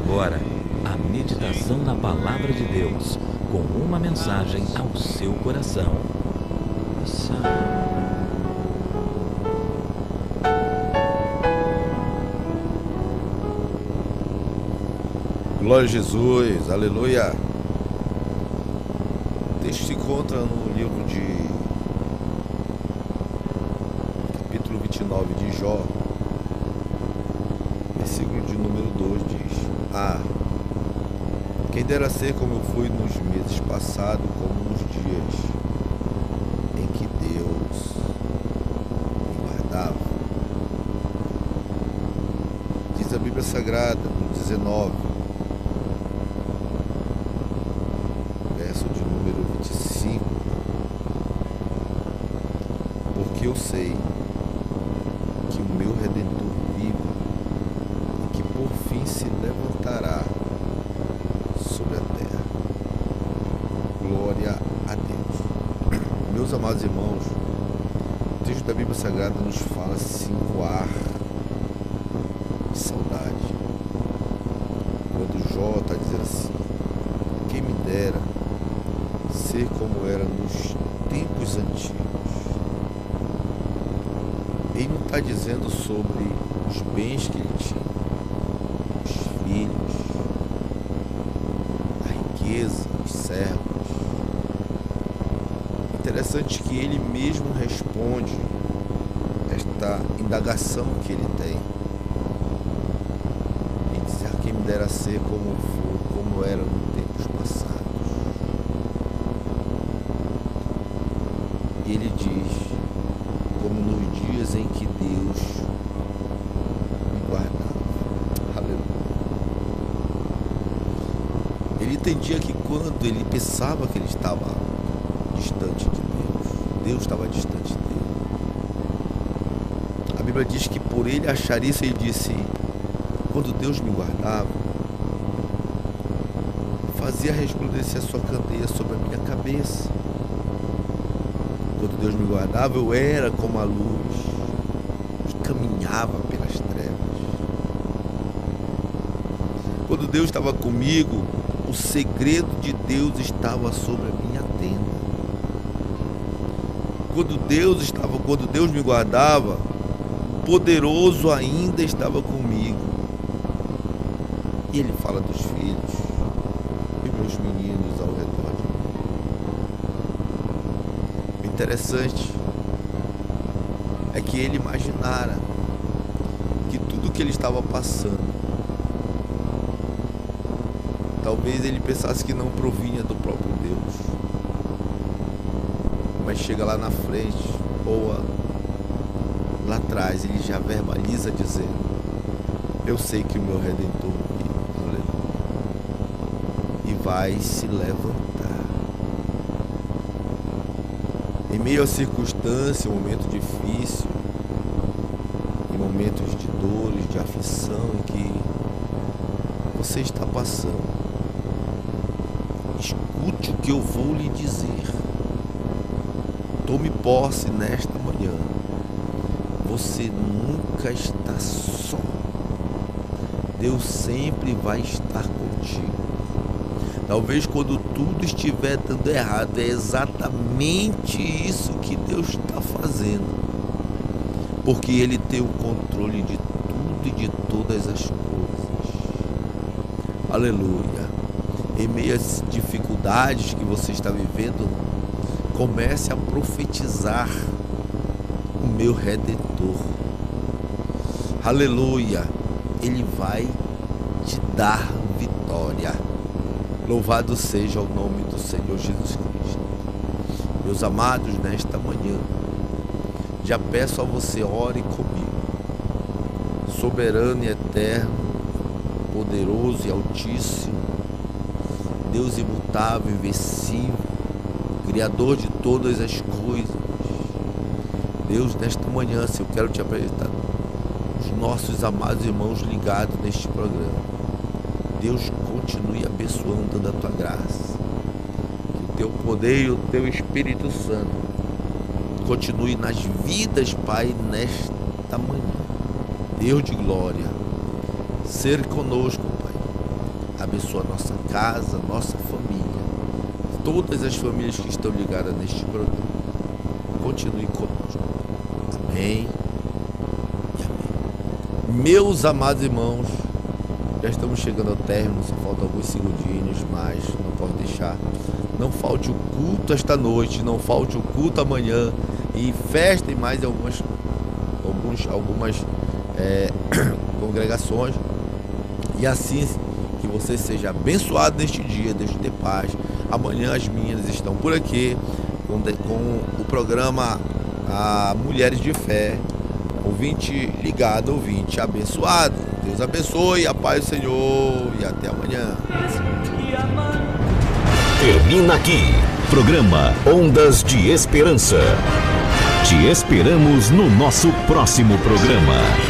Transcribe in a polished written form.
agora a meditação na Palavra de Deus, com uma mensagem ao seu coração. Glória a Jesus, aleluia. O texto se encontra no livro de capítulo 29 de Jó, versículo de número 2 diz: quem dera ser como eu fui nos meses passados, como nos dias em que Deus me guardava. Diz a Bíblia Sagrada, no 19, verso de número 25: porque eu sei que o meu Redentor vive e que por fim se levantará sobre a terra. Glória a Deus. Meus amados irmãos, o texto da Bíblia Sagrada nos fala assim com ar de saudade. Quando Jó está dizendo assim: quem me dera ser como era nos tempos antigos. Ele não está dizendo sobre os bens que ele tinha, os filhos, a riqueza, os servos. Interessante que ele mesmo responde esta indagação que ele tem. Ele diz: quem me dera ser como era nos tempos passados. E ele diz: como nos dias em que Deus me guardava. Aleluia. Ele entendia que quando ele pensava que ele estava distante de Deus, Deus estava distante dele. A Bíblia diz que por ele achar isso, ele disse: quando Deus me guardava, fazia resplandecer a sua candeia sobre a minha cabeça. Quando Deus me guardava, eu era como a luz, caminhava pelas trevas. Quando Deus estava comigo, o segredo de Deus estava sobre a minha tenda. Quando Deus me guardava, o poderoso ainda estava comigo. E ele fala dos filhos e meus meninos ao redor de mim. O interessante é que ele imaginara que tudo que ele estava passando, talvez ele pensasse que não provinha do próprio Deus, mas chega lá na frente, ou lá atrás, ele já verbaliza dizendo: eu sei que o meu Redentor vive, e vai se levantar. Em meio a circunstância, um momento difícil, em momentos de dores, de aflição em que você está passando, escute o que eu vou lhe dizer. Tome posse nesta manhã. Você nunca está só. Deus sempre vai estar contigo. Talvez quando tudo estiver dando errado, é exatamente isso que Deus está fazendo. Porque Ele tem o controle de tudo e de todas as coisas. Aleluia. Em meio às dificuldades que você está vivendo, comece a profetizar o meu Redentor. Aleluia. Ele vai te dar vitória. Louvado seja o nome do Senhor Jesus Cristo. Meus amados, nesta manhã, já peço a você, ore comigo. Soberano e eterno, poderoso e altíssimo, Deus imutável, invencível, Criador de todas as coisas. Deus, nesta manhã, se eu quero te apresentar os nossos amados irmãos ligados neste programa. Deus continue abençoando, dando a tua graça. Que o teu poder e o teu Espírito Santo continue nas vidas, Pai, nesta manhã. Deus de glória, ser conosco, Pai. abençoa a nossa casa, nossa família, todas as famílias que estão ligadas neste programa. Continue conosco. Amém e amém. Meus amados irmãos, já estamos chegando ao término, só faltam alguns segundinhos, mas não posso deixar. Não falte o culto esta noite, não falte o culto amanhã, e festa em mais algumas congregações, e assim que você seja abençoado neste dia. Deus te dê paz. Amanhã as minhas estão por aqui com o programa Mulheres de Fé. Ouvinte ligado, ouvinte abençoado. Deus abençoe, a paz do Senhor, e até amanhã. Termina aqui, programa Ondas de Esperança. Te esperamos no nosso próximo programa.